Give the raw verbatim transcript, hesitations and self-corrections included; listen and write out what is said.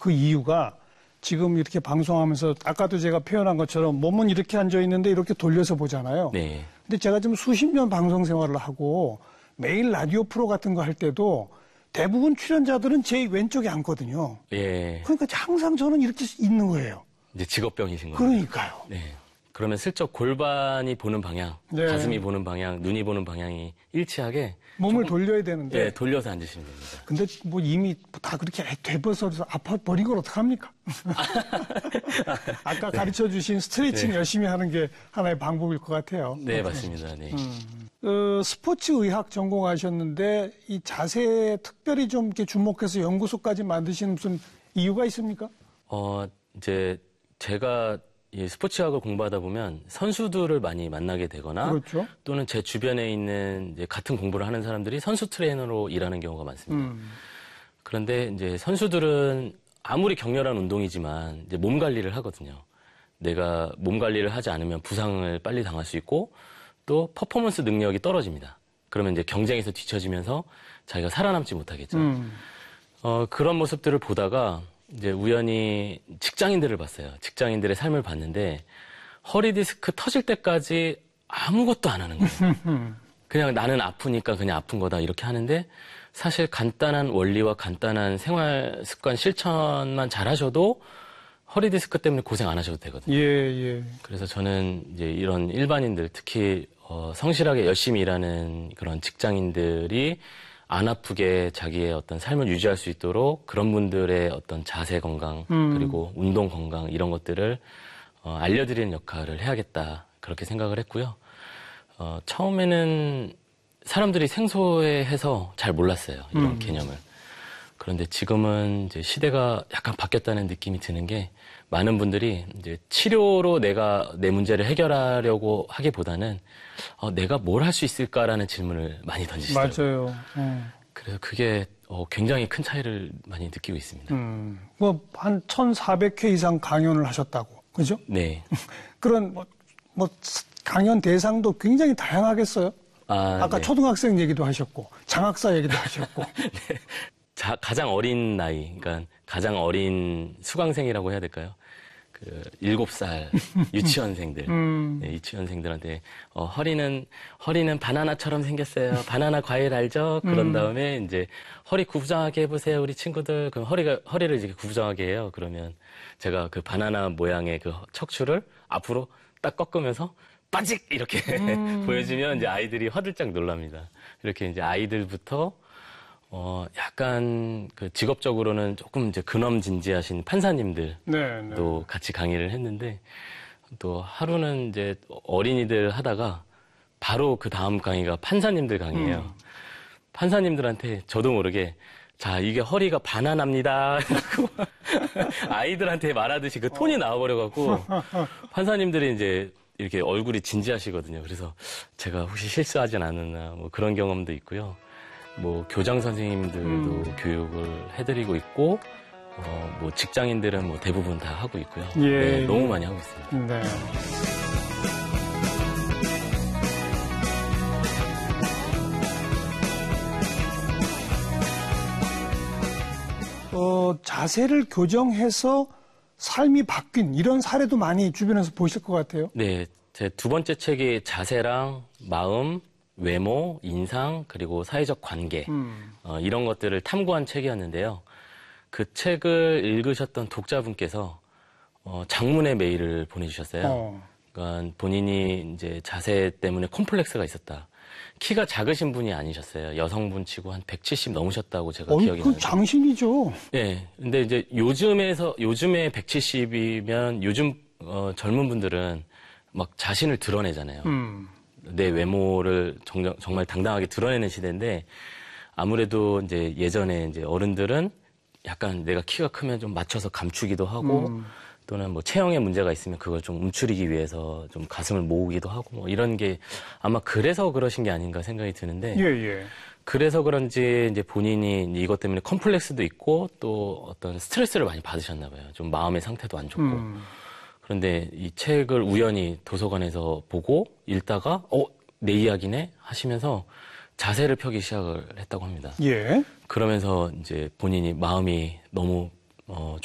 그 이유가 지금 이렇게 방송하면서 아까도 제가 표현한 것처럼 몸은 이렇게 앉아 있는데 이렇게 돌려서 보잖아요. 네. 근데 제가 지금 수십 년 방송 생활을 하고 매일 라디오 프로 같은 거 할 때도 대부분 출연자들은 제 왼쪽에 앉거든요. 예. 그러니까 항상 저는 이렇게 있는 거예요. 이제 직업병이신 거예요. 그러니까요. 네. 그러면 슬쩍 골반이 보는 방향, 네. 가슴이 보는 방향, 눈이 보는 방향이 일치하게 몸을 조금, 돌려야 되는데. 네, 돌려서 앉으시면 됩니다. 근데 뭐 이미 다 그렇게 돼버서 아파 버린 걸 어떡합니까? 아까 네. 가르쳐 주신 스트레칭 네. 열심히 하는 게 하나의 방법일 것 같아요. 네, 맞습니다. 네. 음. 어, 스포츠 의학 전공하셨는데 이 자세에 특별히 좀 이렇게 주목해서 연구소까지 만드신 무슨 이유가 있습니까? 어, 이제 제가 이 스포츠학을 공부하다 보면 선수들을 많이 만나게 되거나 그렇죠. 또는 제 주변에 있는 이제 같은 공부를 하는 사람들이 선수 트레이너로 일하는 경우가 많습니다. 음. 그런데 이제 선수들은 아무리 격렬한 운동이지만 이제 몸 관리를 하거든요. 내가 몸 관리를 하지 않으면 부상을 빨리 당할 수 있고 또 퍼포먼스 능력이 떨어집니다. 그러면 이제 경쟁에서 뒤처지면서 자기가 살아남지 못하겠죠. 음. 어, 그런 모습들을 보다가 이제 우연히 직장인들을 봤어요. 직장인들의 삶을 봤는데 허리 디스크 터질 때까지 아무것도 안 하는 거예요. 그냥 나는 아프니까 그냥 아픈 거다 이렇게 하는데 사실 간단한 원리와 간단한 생활 습관 실천만 잘하셔도 허리 디스크 때문에 고생 안 하셔도 되거든요. 예, 예. 그래서 저는 이제 이런 일반인들 특히 어, 성실하게 열심히 일하는 그런 직장인들이 안 아프게 자기의 어떤 삶을 유지할 수 있도록 그런 분들의 어떤 자세 건강 음. 그리고 운동 건강 이런 것들을 어, 알려드리는 역할을 해야겠다 그렇게 생각을 했고요. 어, 처음에는 사람들이 생소해해서 잘 몰랐어요. 이런 음. 개념을. 그런데 지금은 이제 시대가 약간 바뀌었다는 느낌이 드는 게 많은 분들이 이제 치료로 내가 내 문제를 해결하려고 하기보다는 어, 내가 뭘 할 수 있을까라는 질문을 많이 던지시더라고요. 맞아요. 음. 그래서 그게 어, 굉장히 큰 차이를 많이 느끼고 있습니다. 음. 뭐 한 천사백 회 이상 강연을 하셨다고, 그죠? 네. 그런 뭐, 뭐 강연 대상도 굉장히 다양하겠어요? 아, 아까 네. 초등학생 얘기도 하셨고 장학사 얘기도 하셨고. 네. 자, 가장 어린 나이, 그러니까 가장 어린 수강생이라고 해야 될까요? 그 일곱 살 유치원생들, 음. 네, 유치원생들한테 어, 허리는 허리는 바나나처럼 생겼어요. 바나나 과일 알죠? 그런 다음에 음. 이제 허리 구부정하게 해보세요, 우리 친구들. 그럼 허리가 허리를 이렇게 구부정하게 해요. 그러면 제가 그 바나나 모양의 그 척추를 앞으로 딱 꺾으면서 빠직 이렇게 음. 보여주면 이제 아이들이 화들짝 놀랍니다. 이렇게 이제 아이들부터 어, 약간, 그, 직업적으로는 조금 이제 근엄진지하신 판사님들도 네, 네. 같이 강의를 했는데, 또 하루는 이제 어린이들 하다가, 바로 그 다음 강의가 판사님들 강의예요. 음. 판사님들한테 저도 모르게, 자, 이게 허리가 바나나입니다. 아이들한테 말하듯이 그 톤이 나와버려갖고, 판사님들이 이제 이렇게 얼굴이 진지하시거든요. 그래서 제가 혹시 실수하진 않았나, 뭐 그런 경험도 있고요. 뭐 교장 선생님들도 음. 교육을 해드리고 있고 어, 뭐 직장인들은 뭐 대부분 다 하고 있고요. 예, 네, 예. 너무 많이 하고 있습니다. 네. 어, 자세를 교정해서 삶이 바뀐 이런 사례도 많이 주변에서 보실 것 같아요. 네, 제 두 번째 책이 자세랑 마음, 외모, 인상, 그리고 사회적 관계 음. 어, 이런 것들을 탐구한 책이었는데요. 그 책을 읽으셨던 독자분께서 어, 장문의 메일을 보내주셨어요. 어. 그러니까 본인이 이제 자세 때문에 콤플렉스가 있었다. 키가 작으신 분이 아니셨어요. 여성분 치고 한 백칠십 넘으셨다고 제가 어이, 기억이 나요. 그 장신이죠. 네, 근데 이제 요즘에서 요즘에 백칠십이면 요즘 어, 젊은 분들은 막 자신을 드러내잖아요. 음. 내 외모를 정말, 정말 당당하게 드러내는 시대인데 아무래도 이제 예전에 이제 어른들은 약간 내가 키가 크면 좀 맞춰서 감추기도 하고 음. 또는 뭐 체형에 문제가 있으면 그걸 좀 움츠리기 위해서 좀 가슴을 모으기도 하고 뭐 이런 게 아마 그래서 그러신 게 아닌가 생각이 드는데 예, 예. 그래서 그런지 이제 본인이 이것 때문에 컴플렉스도 있고 또 어떤 스트레스를 많이 받으셨나 봐요. 좀 마음의 상태도 안 좋고. 음. 그런데 이 책을 우연히 도서관에서 보고 읽다가 어, 내 이야기네 하시면서 자세를 펴기 시작을 했다고 합니다. 예. 그러면서 이제 본인이 마음이 너무 어,